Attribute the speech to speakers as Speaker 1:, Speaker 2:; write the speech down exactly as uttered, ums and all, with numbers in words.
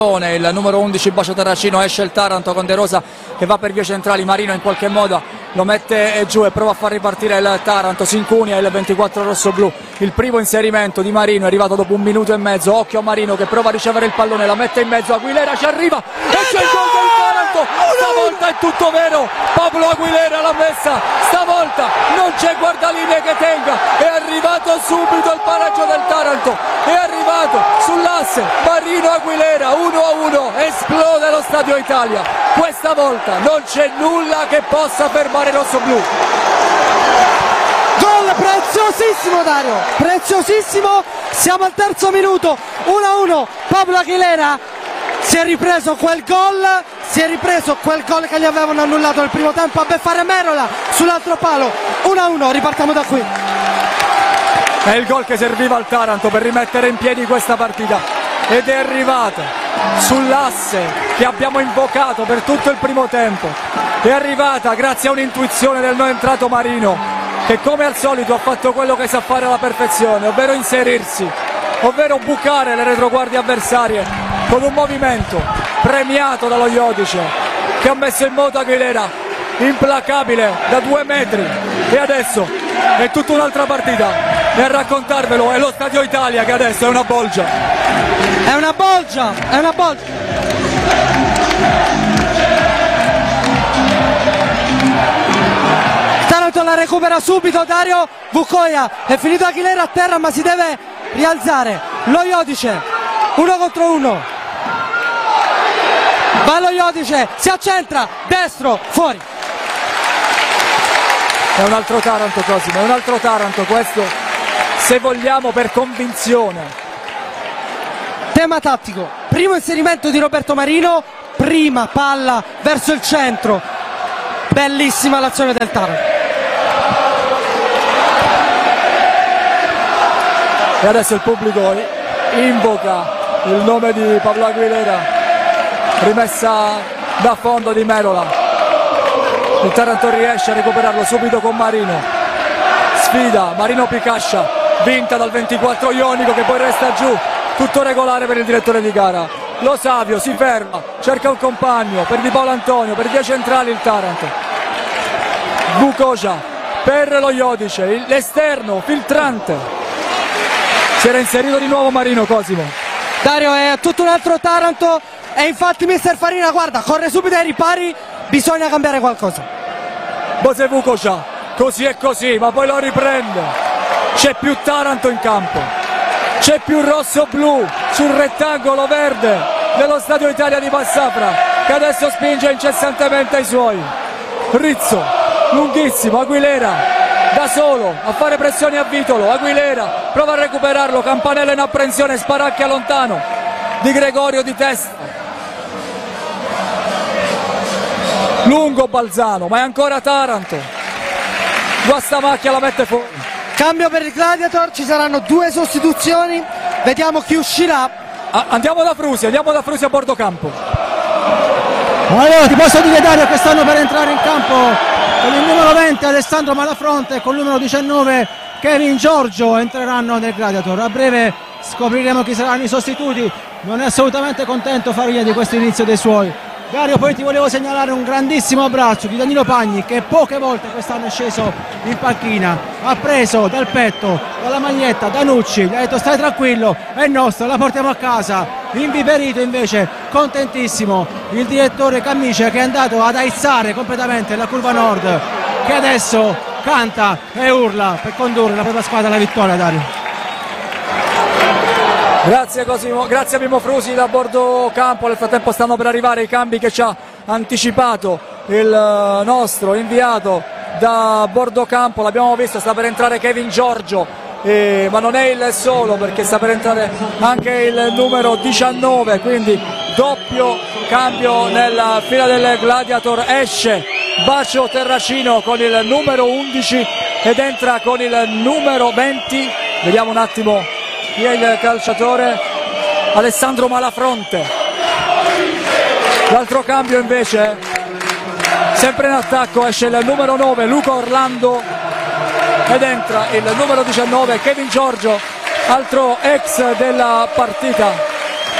Speaker 1: Il numero undici Bacio Terracino, esce il Taranto con De Rosa che va per vie centrali, Marino in qualche modo lo mette giù e prova a far ripartire il Taranto, si incunia il ventiquattro rossoblu. Il primo inserimento di Marino è arrivato dopo un minuto e mezzo, occhio a Marino che prova a ricevere il pallone, la mette in mezzo, Aguilera ci arriva e c'è il gol del Taranto, stavolta è tutto vero, Pablo Aguilera l'ha messa, stavolta non c'è guardalinee che tenga, è arrivato subito il pareggio del Taranto, è arrivato sull'asse Marino Aguilera, uno a uno, esplode lo Stadio Italia, questa volta non c'è nulla che possa fermare i rossoblù.
Speaker 2: Gol preziosissimo Dario, preziosissimo, siamo al terzo minuto, uno a uno, Pablo Aguilera si è ripreso quel gol, si è ripreso quel gol che gli avevano annullato nel primo tempo a beffare Merola sull'altro palo, uno a uno, ripartiamo da qui.
Speaker 1: È il gol che serviva al Taranto per rimettere in piedi questa partita ed è arrivata sull'asse che abbiamo invocato per tutto il primo tempo, è arrivata grazie a un'intuizione del non entrato Marino che come al solito ha fatto quello che sa fare alla perfezione, ovvero inserirsi, ovvero bucare le retroguardie avversarie con un movimento premiato dallo Iodice che ha messo in moto Aguilera, implacabile da due metri, e adesso è tutta un'altra partita e a raccontarvelo è lo Stadio Italia che adesso è una bolgia.
Speaker 2: È una bolgia, è una bolgia. Taranto la recupera subito, Dario Vukoia, è finito Aguilera a terra ma si deve rialzare. Lo Iodice, uno contro uno. Va lo Iodice, si accentra, destro, fuori.
Speaker 1: È un altro Taranto Cosimo, è un altro Taranto questo, se vogliamo per convinzione.
Speaker 2: Tema tattico, primo inserimento di Roberto Marino, prima palla verso il centro, bellissima l'azione del Taranto.
Speaker 1: E adesso il pubblico invoca il nome di Pablo Aguilera, rimessa da fondo di Merola. Il Taranto riesce a recuperarlo subito con Marino, sfida Marino Picascia, vinta dal ventiquattro Ionico che poi resta giù, tutto regolare per il direttore di gara. Lo Savio si ferma, cerca un compagno per Di Paolo Antonio, per via centrali il Taranto. Vukoja per lo Iodice, l'esterno filtrante, si era inserito di nuovo Marino Cosimo.
Speaker 2: Dario, è tutto un altro Taranto e infatti mister Farina guarda, corre subito ai ripari, bisogna cambiare qualcosa.
Speaker 1: Bose Vukoja, così e così, ma poi lo riprende. C'è più Taranto in campo, c'è più rosso-blu sul rettangolo verde dello Stadio Italia di Massafra che adesso spinge incessantemente i suoi. Rizzo, lunghissimo, Aguilera da solo a fare pressioni a Vitolo, Aguilera prova a recuperarlo, Campanella in apprensione, sparacchia lontano di Gregorio di testa. Lungo Balzano, ma è ancora Taranto. Guastamacchia la mette fuori.
Speaker 2: Cambio per il Gladiator, ci saranno due sostituzioni, vediamo chi uscirà.
Speaker 1: Ah, andiamo da Frusi, andiamo da Frusi a bordo campo.
Speaker 3: Allora ti posso dire Dario che stanno per entrare in campo con il numero venti Alessandro Malafronte e con il numero diciannove Kevin Giorgio entreranno nel Gladiator. A breve scopriremo chi saranno i sostituti, non è assolutamente contento Farina di questo inizio dei suoi. Dario, poi ti volevo segnalare un grandissimo abbraccio di Danilo Pagni che poche volte quest'anno è sceso in panchina, ha preso dal petto, dalla maglietta Danucci, gli ha detto stai tranquillo, è nostro, la portiamo a casa. Inviperito invece, contentissimo, il direttore Cammice che è andato ad aizzare completamente la curva nord, che adesso canta e urla per condurre la propria squadra alla vittoria. Dario.
Speaker 1: Grazie Cosimo, grazie a Mimo Frusi da bordo campo, nel frattempo stanno per arrivare i cambi che ci ha anticipato il nostro inviato da bordo campo, l'abbiamo visto, sta per entrare Kevin Giorgio, eh, ma non è il solo perché sta per entrare anche il numero diciannove, quindi doppio cambio nella fila del Gladiator, esce Bacio Terracino con il numero undici ed entra con il numero venti, vediamo un attimo chi è il calciatore, Alessandro Malafronte. L'altro cambio invece, sempre in attacco, esce il numero nove Luca Orlando ed entra il numero diciannove Kevin Giorgio, altro ex della partita.